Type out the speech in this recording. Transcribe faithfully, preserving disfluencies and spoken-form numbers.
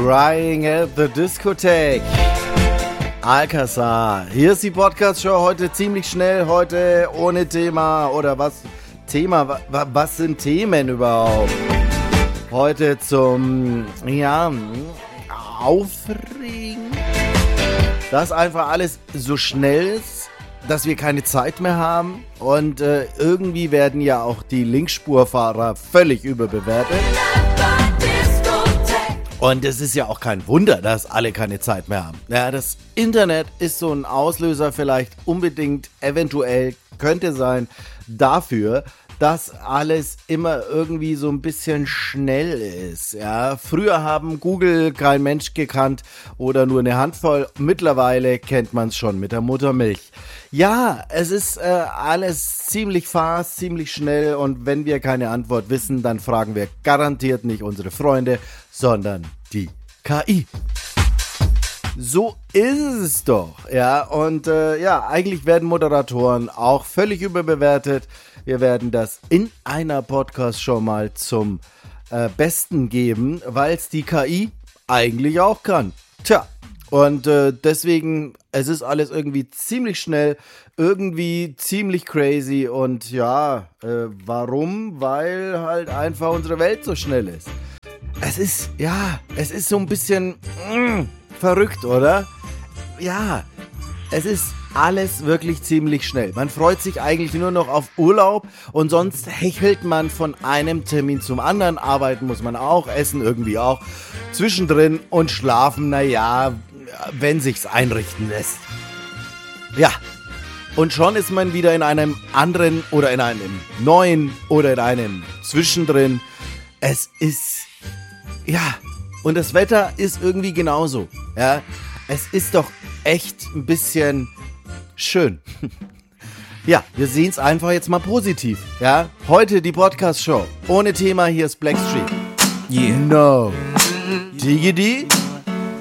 Crying at the Discotheque. Alcazar. Hier ist die Podcast-Show heute ziemlich schnell, heute ohne Thema. Oder was? Thema, wa, was sind Themen überhaupt? Heute zum, ja, Aufregen. Dass einfach alles so schnell ist, dass wir keine Zeit mehr haben. Und äh, irgendwie werden ja auch die Linksspurfahrer völlig überbewertet. Und es ist ja auch kein Wunder, dass alle keine Zeit mehr haben. Ja, das Internet ist so ein Auslöser vielleicht unbedingt, eventuell könnte sein, dafür, dass alles immer irgendwie so ein bisschen schnell ist. Ja, früher haben Google kein Mensch gekannt oder nur eine Handvoll. Mittlerweile kennt man es schon mit der Muttermilch. Ja, es ist äh, alles ziemlich fast, ziemlich schnell und wenn wir keine Antwort wissen, dann fragen wir garantiert nicht unsere Freunde, sondern die K I. So ist es doch, ja, und äh, ja, eigentlich werden Moderatoren auch völlig überbewertet. Wir werden das in einer Podcast-Show mal zum äh, Besten geben, weil es die K I eigentlich auch kann. Tja, und äh, deswegen, es ist alles irgendwie ziemlich schnell, irgendwie ziemlich crazy und ja, äh, warum? Weil halt einfach unsere Welt so schnell ist. Es ist, ja, es ist so ein bisschen mm, verrückt, oder? Ja, es ist alles wirklich ziemlich schnell. Man freut sich eigentlich nur noch auf Urlaub und sonst hechelt man von einem Termin zum anderen. Arbeiten muss man auch, essen irgendwie auch. Zwischendrin und schlafen, naja, wenn sich's einrichten lässt. Ja, und schon ist man wieder in einem anderen oder in einem neuen oder in einem Zwischendrin. Es ist, ja, und das Wetter ist irgendwie genauso. Ja, es ist doch echt ein bisschen schön. Ja, wir sehen es einfach jetzt mal positiv. Ja, heute die Podcast-Show. Ohne Thema, hier ist Blackstreet. Yeah. No. Diggity.